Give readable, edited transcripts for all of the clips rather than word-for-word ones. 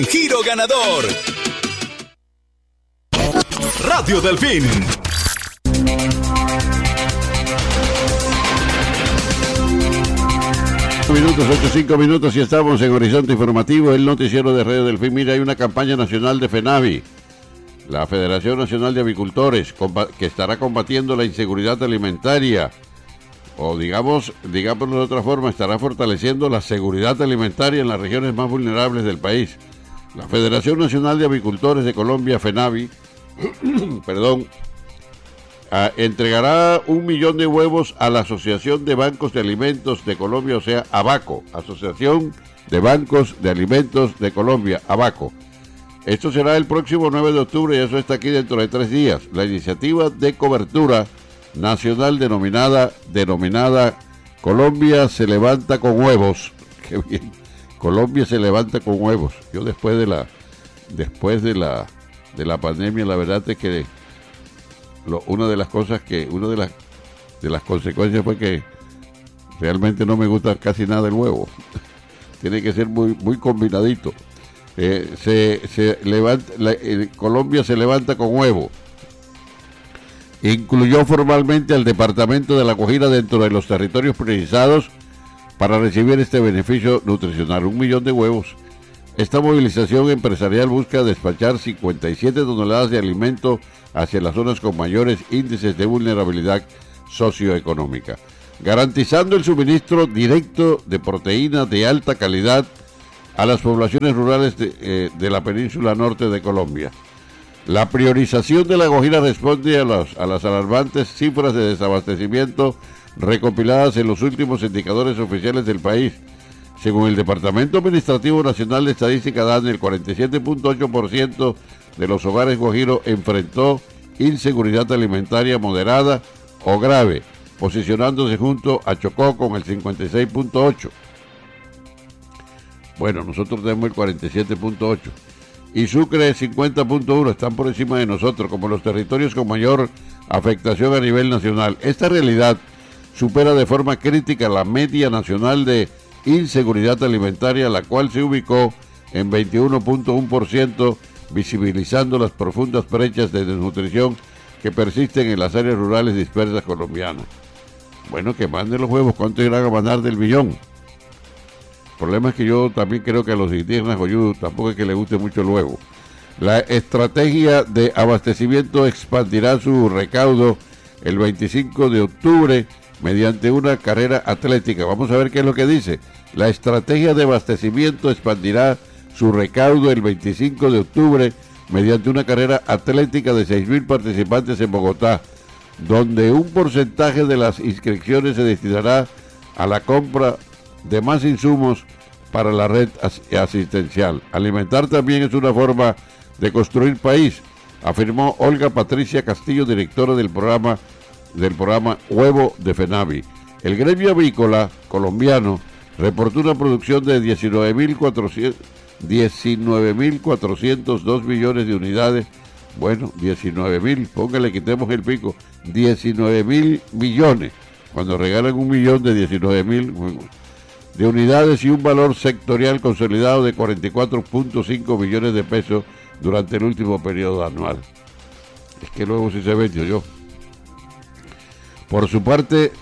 Giro ganador. Radio Delfín. Minutos, 8-5 minutos y estamos en Horizonte Informativo, el noticiero de Radio Delfín. Mira, hay una campaña nacional de FENAVI, la Federación Nacional de Avicultores, que estará combatiendo la inseguridad alimentaria, o digámoslo de otra forma, estará fortaleciendo la seguridad alimentaria en las regiones más vulnerables del país. La Federación Nacional de Avicultores de Colombia, FENAVI, entregará 1 millón de huevos a la Asociación de Bancos de Alimentos de Colombia, o sea, ABACO, Asociación de Bancos de Alimentos de Colombia, ABACO. Esto será el próximo 9 de octubre y eso está aquí dentro de 3 días. La iniciativa de cobertura nacional denominada Colombia se levanta con huevos. Qué bien. Colombia se levanta con huevos. Yo después de la pandemia, la verdad es que una de las consecuencias fue que realmente no me gusta casi nada el huevo. Tiene que ser muy, muy combinadito. Colombia se levanta con huevo. Incluyó formalmente al departamento de La Guajira dentro de los territorios priorizados para recibir este beneficio nutricional, 1 millón de huevos. Esta movilización empresarial busca despachar 57 toneladas de alimento hacia las zonas con mayores índices de vulnerabilidad socioeconómica, garantizando el suministro directo de proteínas de alta calidad a las poblaciones rurales de la península norte de Colombia. La priorización de La Guajira responde a las alarmantes cifras de desabastecimiento recopiladas en los últimos indicadores oficiales del país. Según el Departamento Administrativo Nacional de Estadística DANE, el 47.8% de los hogares guajiros enfrentó inseguridad alimentaria moderada o grave, posicionándose junto a Chocó con el 56.8%. Bueno, nosotros tenemos el 47.8%. Y Sucre 50.1%, están por encima de nosotros, como los territorios con mayor afectación a nivel nacional. Esta realidad supera de forma crítica la media nacional de inseguridad alimentaria, la cual se ubicó en 21.1%, visibilizando las profundas brechas de desnutrición que persisten en las áreas rurales dispersas colombianas. Bueno, que manden los huevos, ¿cuánto irán a mandar del millón? El problema es que yo también creo que a los indígenas joyudos tampoco es que les guste mucho el huevo. La estrategia de abastecimiento expandirá su recaudo el 25 de octubre mediante una carrera atlética. Vamos a ver qué es lo que dice. La estrategia de abastecimiento expandirá su recaudo el 25 de octubre mediante una carrera atlética de 6.000 participantes en Bogotá, donde un porcentaje de las inscripciones se destinará a la compra de más insumos para la red asistencial. Alimentar también es una forma de construir país, afirmó Olga Patricia Castillo, directora del programa Huevo de FENAVI. El gremio avícola colombiano reportó una producción de 19.402 millones de unidades. Bueno, 19.000, póngale, quitemos el pico, 19.000 millones, cuando regalan 1 millón de 19.000 de unidades y un valor sectorial consolidado de 44.5 billones de pesos durante el último periodo anual. Es que luego sí se vendió yo. Por su parte,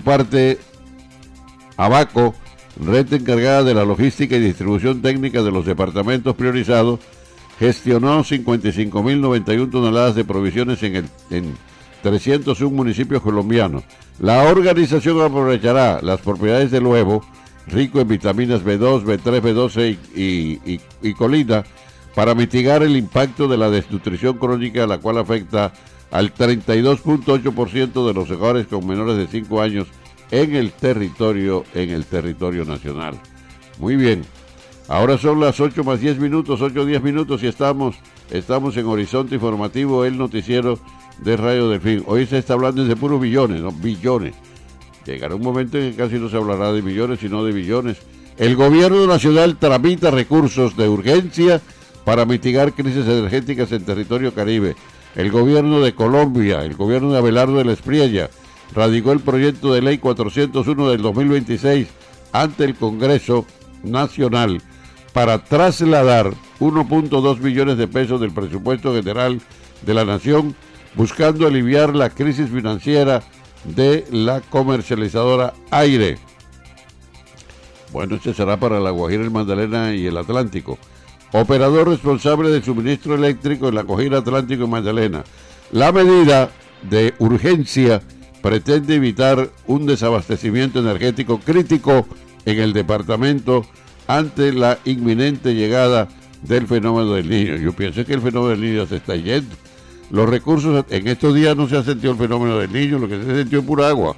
ABACO, red encargada de la logística y distribución técnica de los departamentos priorizados, gestionó 55.091 toneladas de provisiones en 301 municipios colombianos. La organización aprovechará las propiedades del huevo, rico en vitaminas B2, B3, B12 y colina, para mitigar el impacto de la desnutrición crónica, la cual afecta al 32.8% de los hogares con menores de 5 años en el territorio nacional. Muy bien, ahora son las 8 más 10 minutos, 8-10 minutos y estamos en Horizonte Informativo, el noticiero de Radio Delfín. Hoy se está hablando de puros billones, no billones. Llegará un momento en que casi no se hablará de millones, sino de billones. El gobierno nacional tramita recursos de urgencia para mitigar crisis energéticas en territorio caribe. El gobierno de Colombia, el gobierno de Abelardo de la Espriella, radicó el proyecto de ley 401 del 2026 ante el Congreso Nacional para trasladar 1.2 billones de pesos del presupuesto general de la nación, buscando aliviar la crisis financiera de la comercializadora Aire. Bueno, este será para La Guajira, el Magdalena y el Atlántico. Operador responsable del suministro eléctrico en La Guajira, Atlántico y Magdalena. La medida de urgencia pretende evitar un desabastecimiento energético crítico en el departamento ante la inminente llegada del fenómeno del Niño. Yo pienso que el fenómeno del Niño se está yendo. Los recursos, en estos días no se ha sentido el fenómeno del Niño, lo que se sintió es pura agua.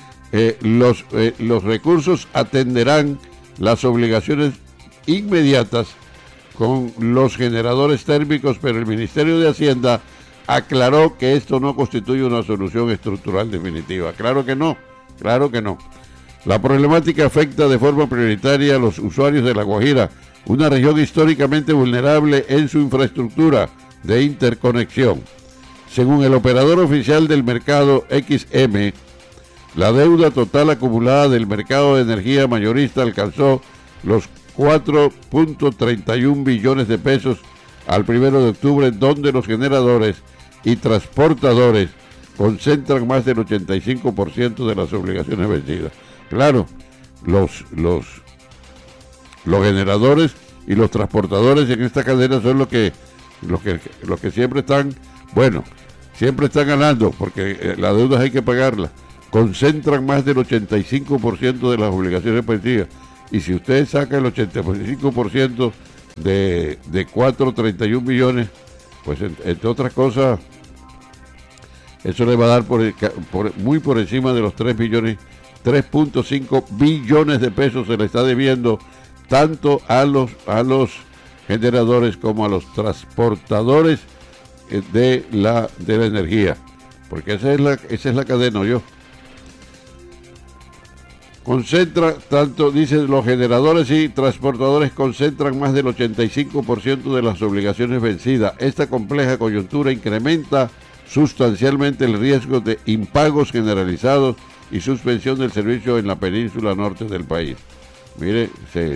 Los recursos atenderán las obligaciones inmediatas con los generadores térmicos, pero el Ministerio de Hacienda aclaró que esto no constituye una solución estructural definitiva. Claro que no, claro que no. La problemática afecta de forma prioritaria a los usuarios de La Guajira, una región históricamente vulnerable en su infraestructura de interconexión. Según el operador oficial del mercado XM, la deuda total acumulada del mercado de energía mayorista alcanzó los 4.31 billones de pesos al 1 de octubre, donde los generadores y transportadores concentran más del 85% de las obligaciones vencidas. Claro, los generadores y los transportadores en esta cadena son los que siempre están, bueno, siempre están ganando, porque las deudas hay que pagarlas. Concentran más del 85% de las obligaciones vencidas. Y si usted saca el 85% de 4.31 millones, pues entre otras cosas, eso le va a dar muy por encima de los 3.5 billones de pesos se le está debiendo tanto a los generadores como a los transportadores de la energía, porque esa es la cadena, yo. Concentra, tanto, dicen los generadores y transportadores concentran más del 85% de las obligaciones vencidas. Esta compleja coyuntura incrementa sustancialmente el riesgo de impagos generalizados y suspensión del servicio en la península norte del país. Mire,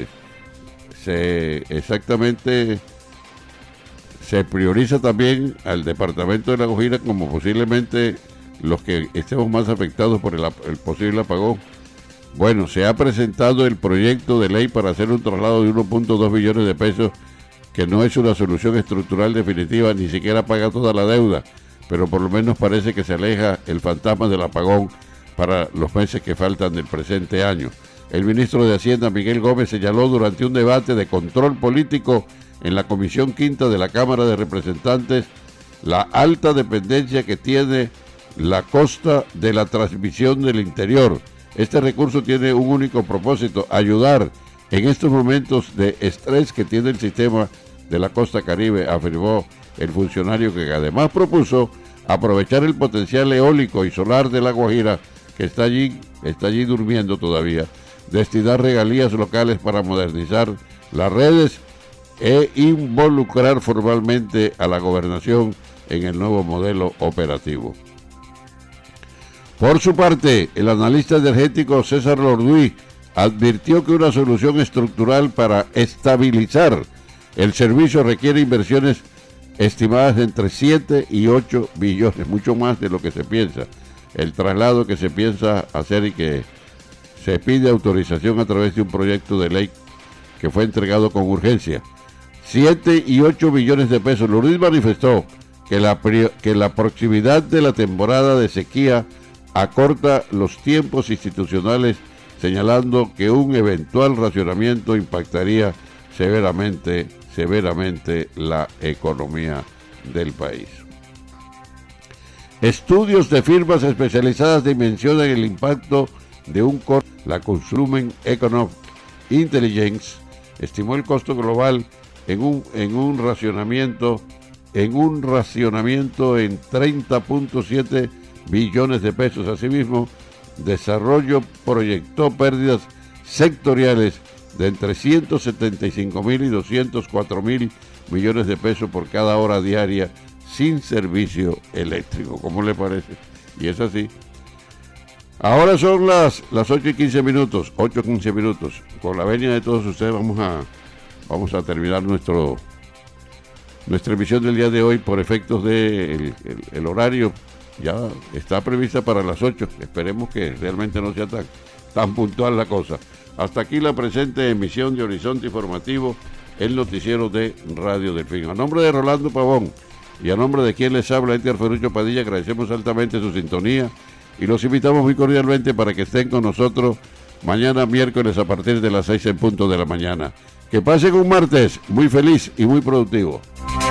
exactamente se prioriza también al departamento de La Guajira como posiblemente los que estemos más afectados por el posible apagón. Bueno, se ha presentado el proyecto de ley para hacer un traslado de 1.2 billones de pesos, que no es una solución estructural definitiva, ni siquiera paga toda la deuda, pero por lo menos parece que se aleja el fantasma del apagón para los meses que faltan del presente año. El ministro de Hacienda, Miguel Gómez, señaló durante un debate de control político en la Comisión Quinta de la Cámara de Representantes la alta dependencia que tiene la costa de la transmisión del interior. Este recurso tiene un único propósito: ayudar en estos momentos de estrés que tiene el sistema de la costa Caribe, afirmó el funcionario, que además propuso aprovechar el potencial eólico y solar de La Guajira, que está allí durmiendo todavía, destinar regalías locales para modernizar las redes e involucrar formalmente a la gobernación en el nuevo modelo operativo. Por su parte, el analista energético César Lorduy advirtió que una solución estructural para estabilizar el servicio requiere inversiones estimadas entre 7 y 8 billones, mucho más de lo que se piensa. El traslado que se piensa hacer y que se pide autorización a través de un proyecto de ley que fue entregado con urgencia. 7 y 8 billones de pesos. Lorduy manifestó que la proximidad de la temporada de sequía acorta los tiempos institucionales, señalando que un eventual racionamiento impactaría severamente la economía del país. Estudios de firmas especializadas dimensionan el impacto de un corte. La Consumer Economic Intelligence estimó el costo global en un racionamiento en 30.7 billones de pesos. Asimismo, Desarrollo proyectó pérdidas sectoriales de entre 175.000 y 204.000 millones de pesos por cada hora diaria sin servicio eléctrico. ¿Cómo le parece? Y es así. Ahora son las 8:15 minutos, 8:15 minutos. Con la venia de todos ustedes vamos a terminar nuestro Nuestra emisión del día de hoy, por efectos de el horario, ya está prevista para las 8. Esperemos que realmente no sea tan puntual la cosa. Hasta aquí la presente emisión de Horizonte Informativo, el noticiero de Radio Delfín. A nombre de Rolando Pavón y a nombre de quien les habla, Edgar Ferrucho Padilla, agradecemos altamente su sintonía y los invitamos muy cordialmente para que estén con nosotros mañana miércoles a partir de las 6 en punto de la mañana. Que pasen un martes muy feliz y muy productivo.